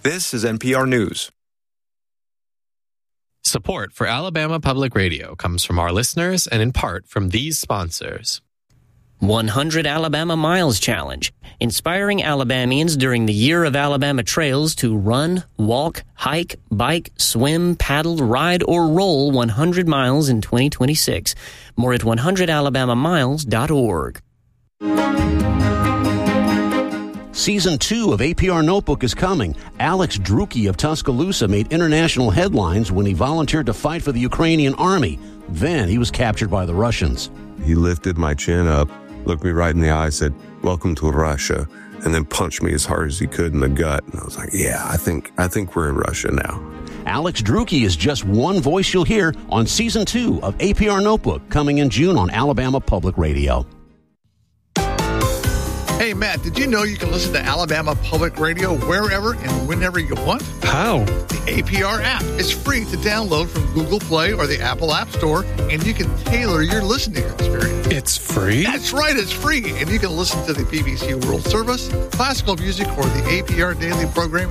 This is NPR News. Support for Alabama Public Radio comes from our listeners and in part from these sponsors. 100 Alabama Miles Challenge, inspiring Alabamians during the Year of Alabama Trails to run, walk, hike, bike, swim, paddle, ride, or roll 100 miles in 2026. More at 100alabamamiles.org. Season 2 of APR Notebook is coming. Alex Drucke of Tuscaloosa made international headlines when he volunteered to fight for the Ukrainian army. Then he was captured by the Russians. He lifted my chin up, looked me right in the eye, said, "Welcome to Russia," and then punched me as hard as he could in the gut. And I was like, yeah, I think we're in Russia now. Alex Drucke is just one voice you'll hear on Season 2 of APR Notebook, coming in June on Alabama Public Radio. Hey, Matt, did you know you can listen to Alabama Public Radio wherever and whenever you want? How? The APR app. It's free to download from Google Play or the Apple App Store, and you can tailor your listening experience. It's free? That's right, it's free. And you can listen to the BBC World Service, classical music, or the APR Daily program